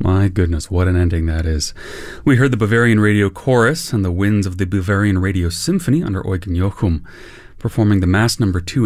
My goodness, what an ending that is. We heard the Bavarian Radio Chorus and the winds of the Bavarian Radio Symphony under Eugen Jochum performing the Mass No. 2